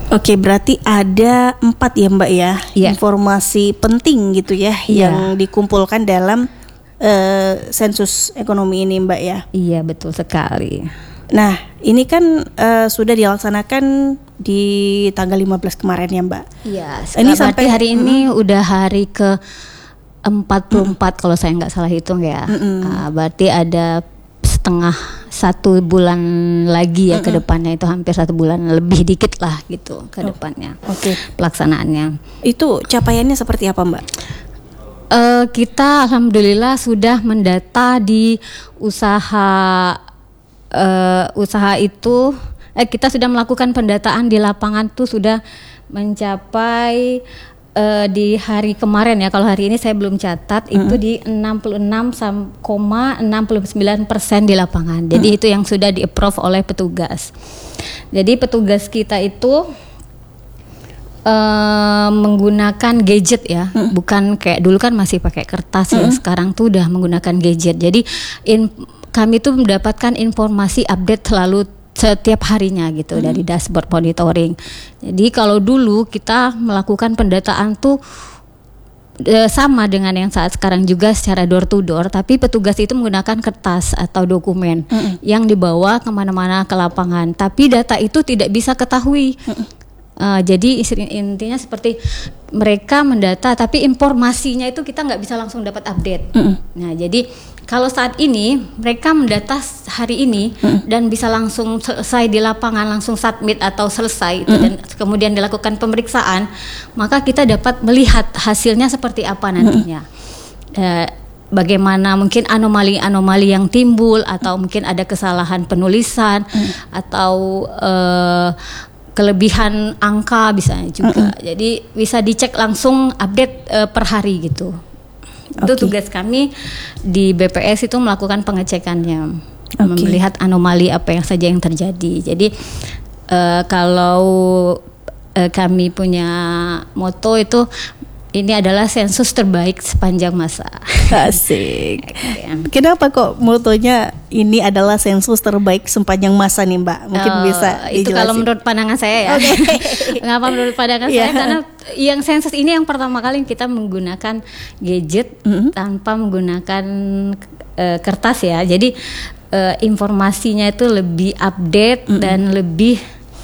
Oke, berarti ada 4 ya Mbak ya, informasi penting gitu ya yang dikumpulkan dalam sensus ekonomi ini Mbak ya. Iya, betul sekali. Nah, ini kan sudah dilaksanakan di tanggal 15 kemarin ya Mbak. Iya, ini sampai hari ini udah hari ke 44 kalau saya nggak salah hitung ya. Berarti ada setengah 1 bulan lagi ya ke depannya, itu hampir 1 bulan lebih dikit lah gitu ke depannya. Pelaksanaannya. Itu capaiannya seperti apa Mbak? Kita alhamdulillah sudah mendata di usaha itu. Kita sudah melakukan pendataan di lapangan tuh sudah mencapai di hari kemarin ya, kalau hari ini saya belum catat, itu di 66,69% di lapangan. Jadi itu yang sudah di-approve oleh petugas. Jadi petugas kita itu menggunakan gadget ya, bukan kayak dulu kan masih pakai kertas ya, sekarang tuh udah menggunakan gadget. Jadi kami tuh mendapatkan informasi update selalu setiap harinya gitu dari dashboard monitoring. Jadi kalau dulu kita melakukan pendataan tuh sama dengan yang saat sekarang juga secara door to door, tapi petugas itu menggunakan kertas atau dokumen yang dibawa kemana-mana ke lapangan. Tapi data itu tidak bisa ketahui. Jadi intinya seperti mereka mendata, tapi informasinya itu kita nggak bisa langsung dapat update. Nah, jadi kalau saat ini mereka mendata hari ini dan bisa langsung selesai di lapangan, langsung submit atau selesai dan kemudian dilakukan pemeriksaan, maka kita dapat melihat hasilnya seperti apa nantinya. Bagaimana mungkin anomali-anomali yang timbul, atau mungkin ada kesalahan penulisan atau kelebihan angka bisa juga. Jadi bisa dicek langsung update per hari gitu. Itu tugas kami di BPS itu melakukan pengecekannya, melihat anomali apa yang saja yang terjadi. Jadi kalau kami punya moto itu, ini adalah sensus terbaik sepanjang masa. Asik. Kenapa kok motonya ini adalah sensus terbaik sepanjang masa nih Mbak? Mungkin bisa dijelasin. Itu kalau menurut pandangan saya ya. Kenapa menurut pandangan saya? Karena yang sensus ini yang pertama kali kita menggunakan gadget tanpa menggunakan kertas ya. Jadi informasinya itu lebih update dan lebih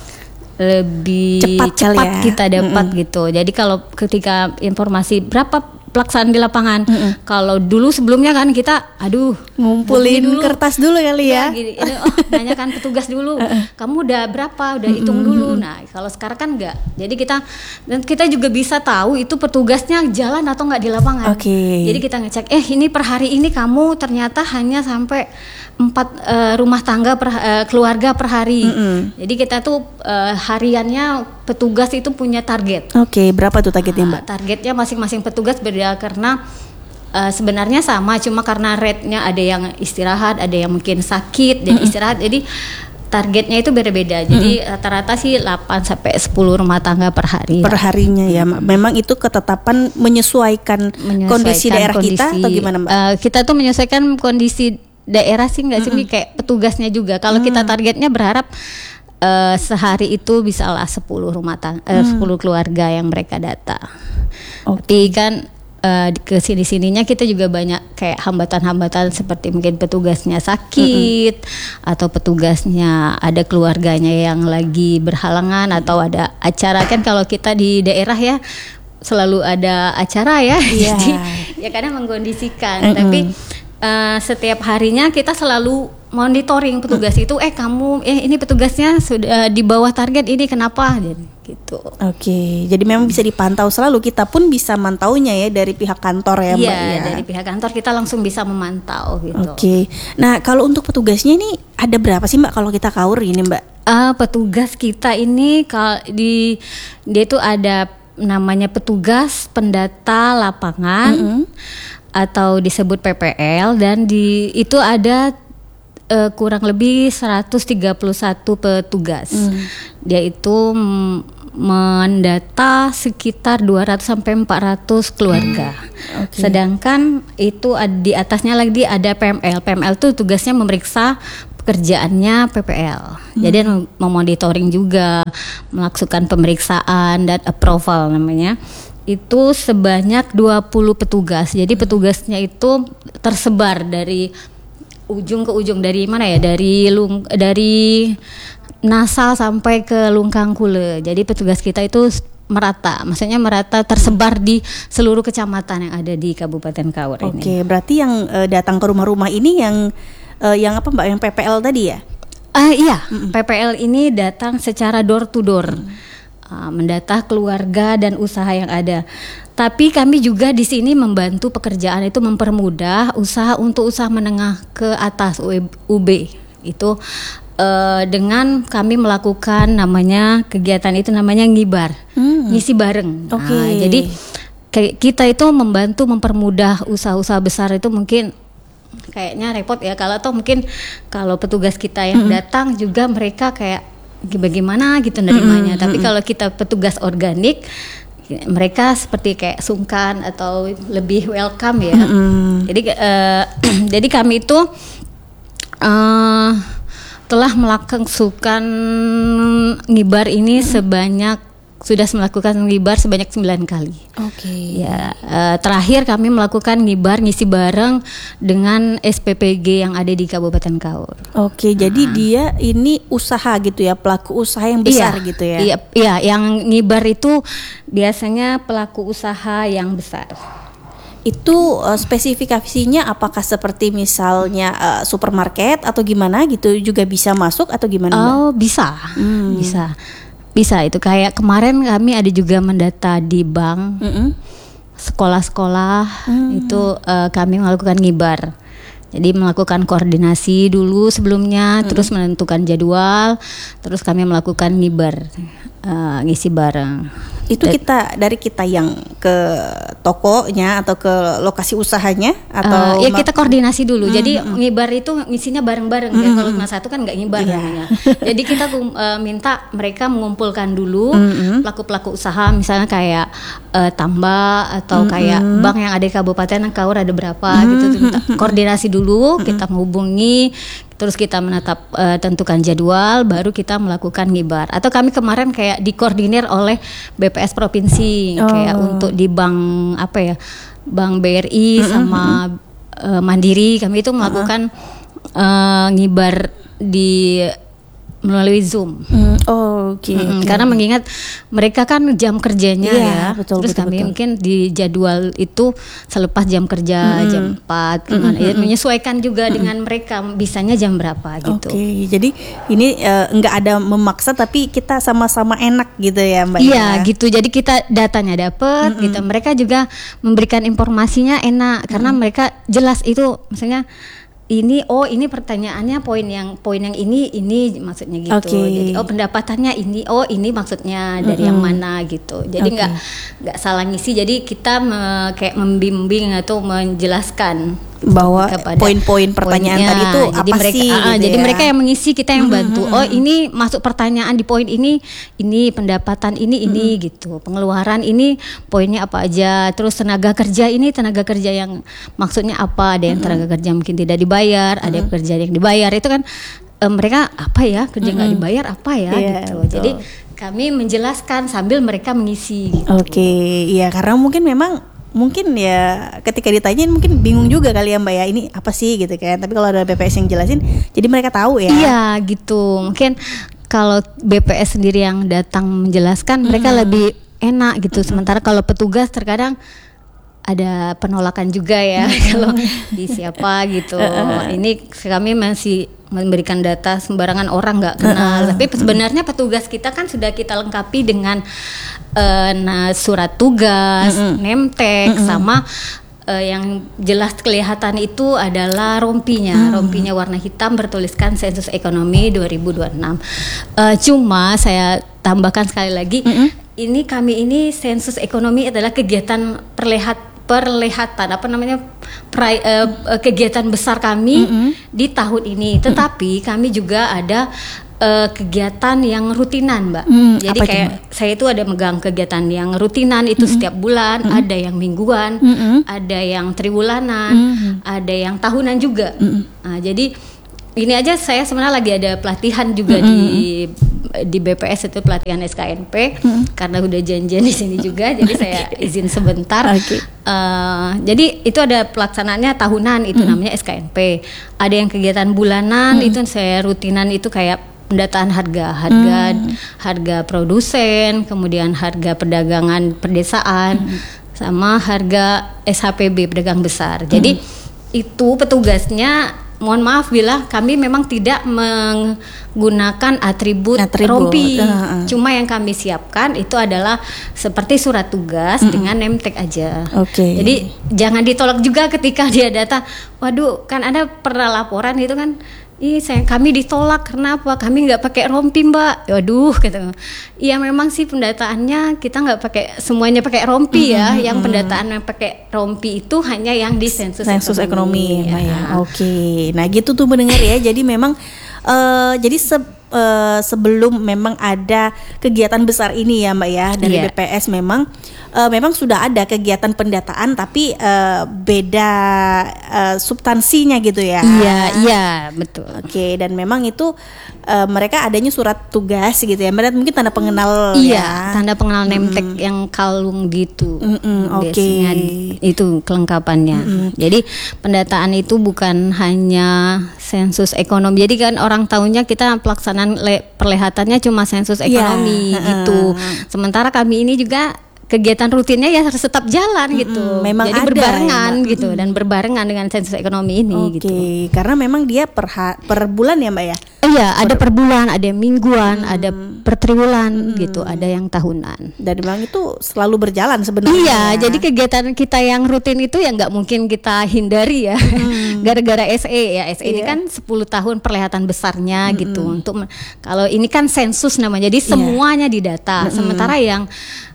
cepat kita dapat gitu. Jadi kalau ketika informasi berapa pelaksanaan di lapangan, kalau dulu sebelumnya kan kita ngumpulin dulu, kertas dulu kali ya. Nanyakan petugas dulu, kamu udah berapa, udah hitung dulu. Nah, kalau sekarang kan enggak. Jadi kita juga bisa tahu itu petugasnya jalan atau enggak di lapangan. Jadi kita ngecek, ini per hari ini kamu ternyata hanya sampai 4 rumah tangga keluarga per hari. Jadi kita tuh hariannya petugas itu punya target. Berapa tuh targetnya Mbak? Targetnya masing-masing petugas beda karena sebenarnya sama, cuma karena rate-nya ada yang istirahat, ada yang mungkin sakit dan istirahat. Jadi targetnya itu beda-beda. Jadi rata-rata sih 8 sampai 10 rumah tangga per hari. Per harinya ya. Memang itu ketetapan menyesuaikan kondisi daerah kita atau gimana Mbak? Kita tuh menyesuaikan kondisi daerah sih nggak sih, kayak petugasnya juga. Kalau kita targetnya berharap sehari itu bisalah 10 rumah tangga, 10 keluarga yang mereka data. Tapi kan ke sininya kita juga banyak kayak hambatan-hambatan seperti mungkin petugasnya sakit atau petugasnya ada keluarganya yang lagi berhalangan atau ada acara. Kan kalau kita di daerah ya selalu ada acara ya. Jadi ya kadang mengkondisikan. Tapi setiap harinya kita selalu monitoring petugas itu. Ini petugasnya sudah di bawah target ini, kenapa? Gitu. Jadi memang bisa dipantau selalu. Kita pun bisa mantaunya ya dari pihak kantor ya Mbak. Iya, dari pihak kantor kita langsung bisa memantau gitu. Nah kalau untuk petugasnya ini ada berapa sih Mbak kalau kita kaur ini Mbak? Petugas kita ini dia itu ada namanya petugas pendata lapangan atau disebut PPL, dan itu ada kurang lebih 131 petugas. Dia itu mendata sekitar 200 sampai 400 keluarga. Sedangkan itu di atasnya lagi ada PML. PML itu tugasnya memeriksa pekerjaannya PPL. Jadi memonitoring juga, melakukan pemeriksaan dan approval namanya. Itu sebanyak 20 petugas. Jadi petugasnya itu tersebar dari ujung ke ujung, dari mana ya? Dari Nasal sampai ke Lungkangkule. Jadi petugas kita itu merata, maksudnya merata tersebar di seluruh kecamatan yang ada di Kabupaten Kaur ini. Oke, berarti yang datang ke rumah-rumah ini yang apa Mbak, yang PPL tadi ya? Iya, PPL ini datang secara door to door. Mendata keluarga dan usaha yang ada. Tapi kami juga di sini membantu pekerjaan itu, mempermudah usaha untuk usaha menengah ke atas UB itu dengan kami melakukan kegiatan itu namanya ngibar, ngisi bareng. Jadi kita itu membantu mempermudah usaha-usaha besar itu mungkin kayaknya repot ya, kalau petugas kita yang datang juga mereka kayak bagaimana gitu nerimanya. Tapi kalau kita petugas organik, mereka seperti kayak sungkan atau lebih welcome ya. Jadi kami itu telah melakukan ngibar ini sudah melakukan ngibar sebanyak 9 kali. Ya, terakhir kami melakukan ngibar ngisi bareng dengan SPPG yang ada di Kabupaten Kaur. Jadi dia ini usaha gitu ya, pelaku usaha yang besar gitu ya. Iya, yang ngibar itu biasanya pelaku usaha yang besar. Itu spesifikasinya apakah seperti misalnya supermarket atau gimana gitu juga bisa masuk atau gimana? Bisa. Bisa itu kayak kemarin kami ada juga mendata di bank, sekolah-sekolah itu kami melakukan ngibar. Jadi melakukan koordinasi dulu sebelumnya, terus menentukan jadwal, terus kami melakukan ngibar, ngisi bareng. Itu dari kita yang ke tokonya atau ke lokasi usahanya atau kita koordinasi dulu. Jadi ngibar itu ngisinya bareng-bareng ya. Kalau cuma satu kan nggak ngibar namanya. Jadi kita minta mereka mengumpulkan dulu pelaku-pelaku usaha, misalnya kayak tambak atau kayak bank yang ada di Kabupaten Kaur ada berapa gitu. Koordinasi dulu, kita menghubungi, terus kita tentukan jadwal, baru kita melakukan ngibar. Atau kami kemarin kayak dikoordinir oleh BPS provinsi, kayak untuk di bank Bank BRI sama Mandiri, kami itu melakukan ngibar melalui Zoom. Karena mengingat mereka kan jam kerjanya terus kami mungkin di jadwal itu selepas jam kerja jam 4 menyesuaikan juga dengan mereka bisanya jam berapa gitu. Jadi ini nggak ada memaksa tapi kita sama-sama enak gitu ya Mbak. Iya gitu. Jadi kita datanya dapat gitu. Mereka juga memberikan informasinya enak karena mereka jelas itu misalnya ini pertanyaannya poin yang ini maksudnya gitu. Jadi pendapatannya ini maksudnya dari yang mana gitu. Jadi nggak salah ngisi. Jadi kita kayak membimbing atau menjelaskan bahwa poin-poin pertanyaan tadi itu apa sih gitu jadi mereka yang mengisi, kita yang bantu. Ini masuk pertanyaan di poin ini pendapatan ini gitu, pengeluaran ini poinnya apa aja, terus tenaga kerja yang maksudnya apa, ada yang tenaga kerja mungkin tidak dibayar, ada pekerja yang dibayar, itu kan mereka apa ya, kerja nggak dibayar apa ya gitu. Betul. Jadi kami menjelaskan sambil mereka mengisi gitu. Iya karena mungkin ya ketika ditanyain mungkin bingung juga kali ya Mbak ya, ini apa sih gitu kan. Tapi kalau ada BPS yang jelasin jadi mereka tahu ya. Iya gitu. Mungkin kalau BPS sendiri yang datang menjelaskan mereka lebih enak gitu. Sementara kalau petugas terkadang ada penolakan juga ya kalau di siapa gitu. Ini kami masih memberikan data sembarangan orang nggak kenal. Tapi sebenarnya petugas kita kan sudah kita lengkapi dengan surat tugas, name tag, sama yang jelas kelihatan itu adalah rompinya warna hitam bertuliskan Sensus Ekonomi 2026. Cuma saya tambahkan sekali lagi, kami ini Sensus Ekonomi adalah kegiatan perlihatan kegiatan besar kami di tahun ini. Tetapi kami juga ada kegiatan yang rutinan, Mbak. Jadi kayak saya itu ada megang kegiatan yang rutinan itu setiap bulan, ada yang mingguan, ada yang triwulanan, ada yang tahunan juga. Nah, jadi ini aja saya sebenarnya lagi ada pelatihan juga di BPS itu pelatihan SKNP karena udah janjian di sini juga, jadi saya izin sebentar. Jadi itu ada pelaksanaannya tahunan, itu namanya SKNP. Ada yang kegiatan bulanan, itu saya rutinan itu kayak pendataan harga produsen, kemudian harga perdagangan perdesaan, sama harga SHPB pedagang besar. Jadi itu petugasnya, mohon maaf bila kami memang tidak menggunakan atribut rompi. Cuma yang kami siapkan itu adalah seperti surat tugas dengan name tag aja. Jadi jangan ditolak juga ketika dia data. Waduh, kan ada pernah laporan itu kan, kami ditolak karena apa? Kami nggak pakai rompi, Mbak. Waduh, gitu. Iya memang sih pendataannya kita nggak pakai semuanya pakai rompi ya. Yang pendataan yang pakai rompi itu hanya yang di sensus ekonomi. Ya. Oke. Nah gitu tuh mendengar ya. Jadi memang jadi sebelum memang ada kegiatan besar ini ya Mbak ya dari BPS memang sudah ada kegiatan pendataan tapi beda substansinya gitu ya. Iya betul. Oke, dan memang itu mereka adanya surat tugas gitu ya. Mbak, mungkin tanda pengenal tanda pengenal name tag yang kalung gitu. Biasanya itu kelengkapannya. Jadi pendataan itu bukan hanya sensus ekonomi. Jadi kan orang tahunya kita pelaksanaan perlihatannya cuma sensus ekonomi gitu. Sementara kami ini juga kegiatan rutinnya ya harus tetap jalan gitu. Memang jadi ada, berbarengan gitu dan berbarengan dengan sensus ekonomi ini gitu. Karena memang dia per bulan ya Mbak ya. Iya, ada per bulan, ada mingguan, ada per triwulan gitu, ada yang tahunan. Dan memang itu selalu berjalan sebenarnya. Iya, jadi kegiatan kita yang rutin itu ya nggak mungkin kita hindari ya. Gara-gara SE ya, SE ini kan 10 tahun perlihatan besarnya gitu. Untuk kalau ini kan sensus namanya, jadi semuanya didata. Sementara yang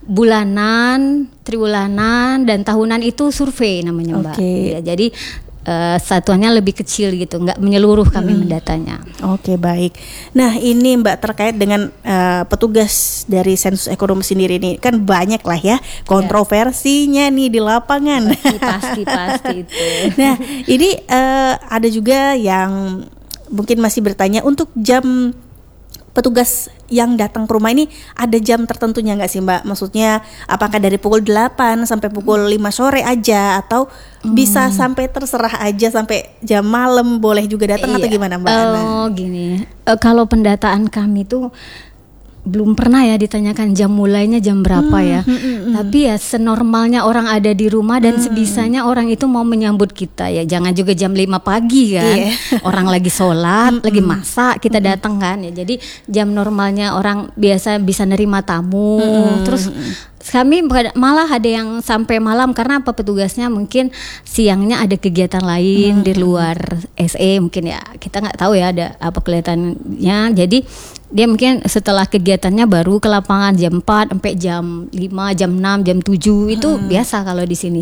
bulanan, triwulanan dan tahunan itu survei namanya Mbak. Ya, jadi satuannya lebih kecil gitu, nggak menyeluruh kami mendatanya. Baik. Nah ini Mbak terkait dengan petugas dari sensus ekonomi sendiri ini kan banyak lah ya kontroversinya nih di lapangan. Pasti itu. Nah ini ada juga yang mungkin masih bertanya untuk jam petugas yang datang ke rumah ini ada jam tertentunya nggak sih Mbak? Maksudnya apakah dari pukul 8 sampai pukul 5 sore aja atau bisa sampai terserah aja sampai jam malam boleh juga datang atau gimana Mbak? Gini, kalau pendataan kami tuh belum pernah ya ditanyakan jam mulainya jam berapa ya. Tapi ya senormalnya orang ada di rumah dan sebisanya orang itu mau menyambut kita ya. Jangan juga jam 5 pagi kan. Orang lagi sholat, lagi masak, kita datang kan ya. Jadi jam normalnya orang biasa bisa nerima tamu. Terus kami malah ada yang sampai malam karena apa, petugasnya mungkin siangnya ada kegiatan lain di luar SE mungkin ya, kita nggak tahu ya ada apa kelihatannya. Jadi dia mungkin setelah kegiatannya baru ke lapangan jam 4 sampai jam 5, jam 6, jam 7 itu biasa kalau di sini.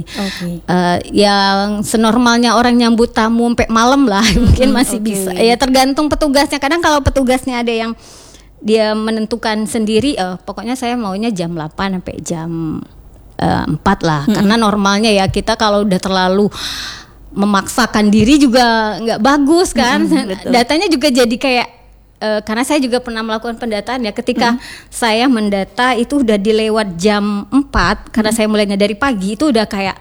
Yang senormalnya orang nyambut tamu sampai malam lah mungkin masih bisa. Ya tergantung petugasnya. Kadang kalau petugasnya ada yang dia menentukan sendiri, pokoknya saya maunya jam 8 sampai jam 4 lah. Karena normalnya ya kita kalau udah terlalu memaksakan diri juga nggak bagus kan. Datanya juga jadi kayak karena saya juga pernah melakukan pendataan ya, ketika saya mendata itu udah dilewat jam 4 karena saya mulainya dari pagi, itu udah kayak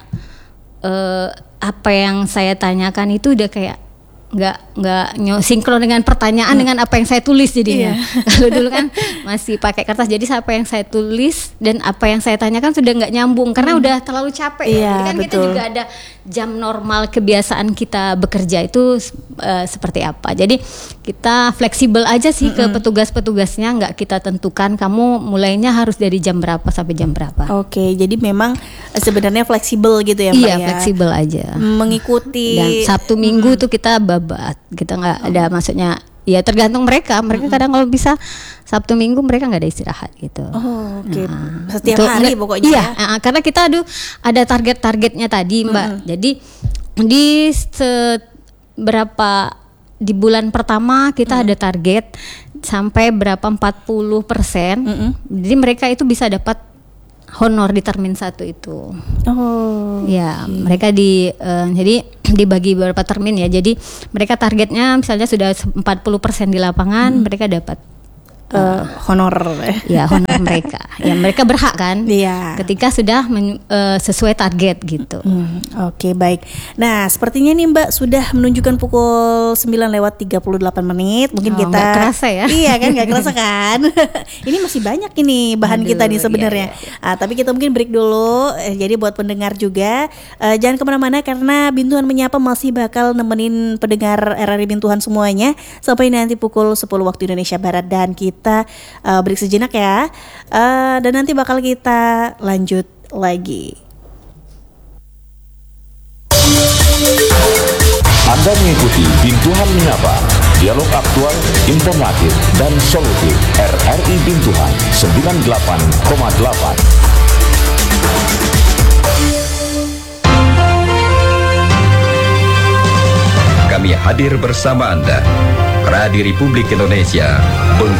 apa yang saya tanyakan itu udah kayak nggak sinkron dengan pertanyaan dengan apa yang saya tulis jadinya. Kalau dulu kan masih pakai kertas, jadi apa yang saya tulis dan apa yang saya tanyakan sudah nggak nyambung karena udah terlalu capek. Jadi kan kita juga ada jam normal kebiasaan kita bekerja itu seperti apa. Jadi kita fleksibel aja sih ke petugas-petugasnya, nggak kita tentukan kamu mulainya harus dari jam berapa sampai jam berapa. Jadi memang sebenarnya fleksibel gitu ya Mbak ya. Iya, fleksibel aja. Mengikuti. Dan Sabtu Minggu tuh kita babat, kita nggak ada, maksudnya ya tergantung mereka kadang kalau bisa Sabtu Minggu mereka nggak ada istirahat gitu. Setiap hari pokoknya. Iya, karena kita ada target-targetnya tadi Mbak. Jadi di berapa di bulan pertama kita ada target sampai berapa 40%. Jadi mereka itu bisa dapat honor di Termin 1 itu. Oh. Ya, mereka jadi dibagi beberapa termin ya. Jadi mereka targetnya misalnya sudah 40% di lapangan, mereka dapat honor. Ya, honor mereka. Ya, mereka berhak kan? Iya. Ketika sudah sesuai target gitu. Oke, baik. Nah, sepertinya nih Mbak sudah menunjukkan pukul 9:38. Mungkin kita Nggak kerasa ya? Iya kan, nggak kerasa kan? Ini masih banyak ini bahan kita nih sebenarnya. Iya. Tapi kita mungkin break dulu. Jadi buat pendengar juga jangan kemana-mana karena Bintuhan Menyapa masih bakal nemenin pendengar RRI Bintuhan semuanya sampai nanti pukul 10 waktu Indonesia Barat, dan kita break sejenak ya. Dan nanti bakal kita lanjut lagi. Anda mengikuti Bintuhan Menyapa, dialog aktual, informatif, dan solutif RRI Bintuhan 98,8. Kami hadir bersama Anda, Radio Republik Indonesia,